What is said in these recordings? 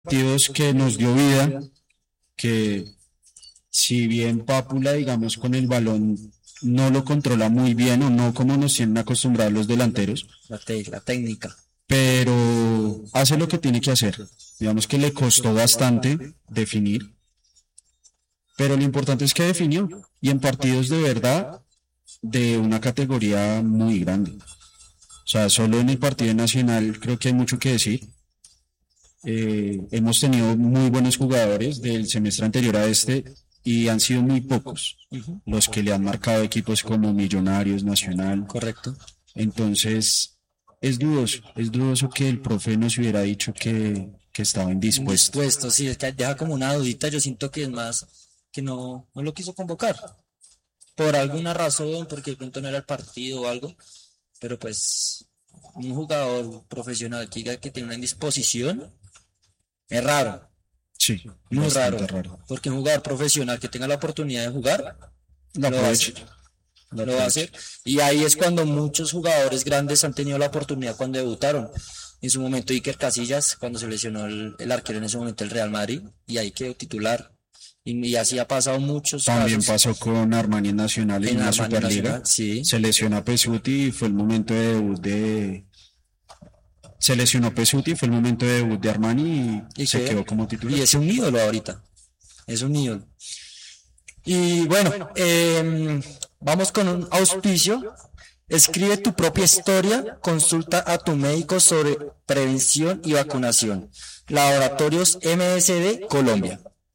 Partidos que nos dio vida, que si bien Pápula, digamos, con el balón no lo controla muy bien o no como nos tienen acostumbrados los delanteros, La técnica. pero hace lo que tiene que hacer. Digamos que le costó bastante definir, pero lo importante es que definió y en partidos de verdad de una categoría muy grande. O sea, solo en el partido nacional creo que hay mucho que decir. Hemos tenido muy buenos jugadores del semestre anterior a este y han sido muy pocos los que le han marcado equipos como Millonarios, Nacional. Correcto. Entonces, es dudoso que el profe nos hubiera dicho que estaba indispuesto. Dispuesto, sí, es que deja como una dudita. Yo siento que es más que no lo quiso convocar. Por alguna razón, porque de pronto no era el partido o algo. Pero pues, un jugador profesional que diga que tiene una indisposición, es raro. Sí, Muy bastante raro. raro. Porque un jugador profesional que tenga la oportunidad de jugar, Lo lo va a hacer. aprovecho, lo Lo va a aprovecho. hacer. Y ahí es cuando muchos jugadores grandes han tenido la oportunidad cuando debutaron. En su momento Iker Casillas, cuando se lesionó el arquero en ese momento el Real Madrid, y ahí quedó titular. Y así ha pasado muchos También casos pasó con Armani Nacional en en la Armani Superliga. Nacional, sí, Se lesiona Pesuti y fue el momento de debut de... Se lesionó Pesuti, fue el momento de debut de Armani y y se que quedó como titular. y es un ídolo ahorita, es un ídolo. Y bueno, vamos con un auspicio. Escribe tu propia historia, consulta a tu médico sobre prevención y vacunación. Laboratorios MSD Colombia.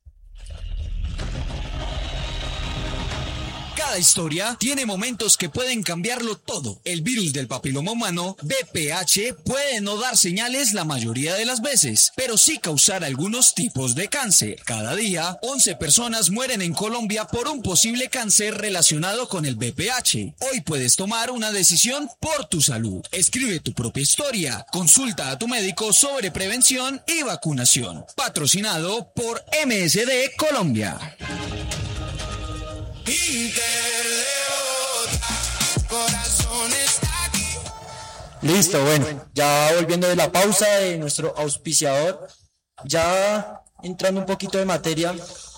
Cada historia tiene momentos que pueden cambiarlo todo. El virus del papiloma humano, VPH, puede no dar señales la mayoría de las veces, pero sí causar algunos tipos de cáncer. Cada día, 11 personas mueren en Colombia por un posible cáncer relacionado con el VPH. Hoy puedes tomar una decisión por tu salud. Escribe tu propia historia. Consulta a tu médico sobre prevención y vacunación. Patrocinado por MSD Colombia. Listo, bueno, ya volviendo de la pausa de nuestro auspiciador, ya entrando un poquito de materia,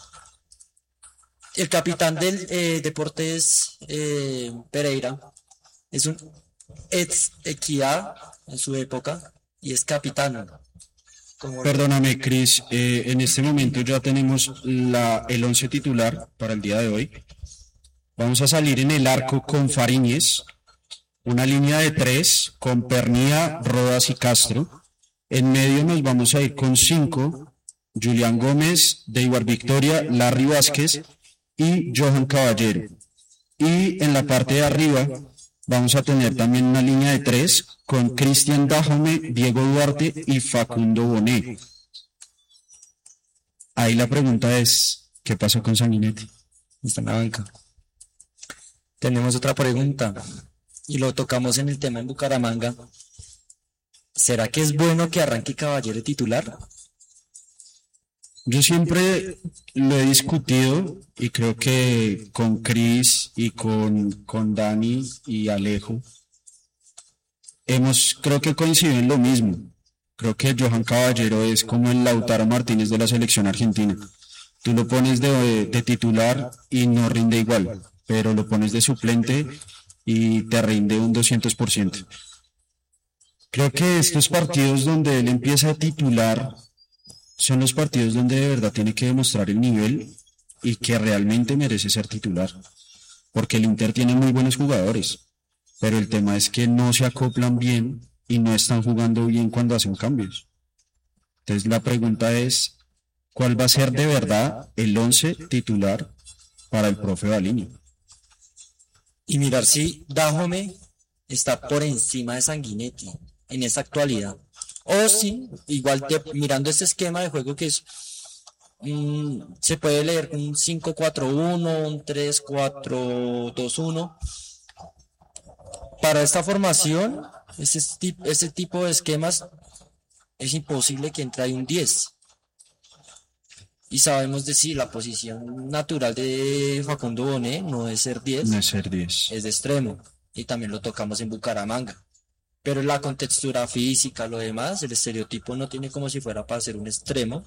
el capitán del Deportes Pereira es un ex Equidad en su época y es capitán. Como Perdóname, Cris, en este momento ya tenemos el 11 titular para el día de hoy. Vamos a salir en el arco con Fariñez, una línea de tres con Pernía, Rodas y Castro. En medio nos vamos a ir con 5, Julián Gómez, Deibar Victoria, Larry Vázquez y Johan Caballero. Y en la parte de arriba vamos a tener también una línea de tres con Cristian Dajome, Diego Duarte y Facundo Bonet. Ahí la pregunta es, ¿qué pasó con Sanguinetti? está en la banca. Tenemos otra pregunta y lo tocamos en el tema en Bucaramanga. ¿Será que es bueno que arranque Caballero titular? Yo siempre lo he discutido y creo que con Chris y con Dani y Alejo creo que coinciden en lo mismo. Creo que Johan Caballero es como el Lautaro Martínez de la selección argentina. Tú lo pones de titular y no rinde igual, pero lo pones de suplente y te rinde un 200%. Creo que estos partidos donde él empieza a titular son los partidos donde de verdad tiene que demostrar el nivel y que realmente merece ser titular. Porque el Inter tiene muy buenos jugadores, pero el tema es que no se acoplan bien y no están jugando bien cuando hacen cambios. Entonces la pregunta es, ¿cuál va a ser de verdad el 11 titular para el profe Baliño? Y mirar si Dajome está por encima de Sanguinetti en esa actualidad. O si, igual mirando este esquema de juego que es, se puede leer un 5-4-1, un 3-4-2-1. Para esta formación, este tipo de esquemas es imposible que entre ahí un 10. Y sabemos decir, la posición natural de Facundo Bonet no es ser 10, No es ser 10. es de extremo. Y también lo tocamos en Bucaramanga. Pero la contextura física, lo demás, el estereotipo no tiene como si fuera para ser un extremo,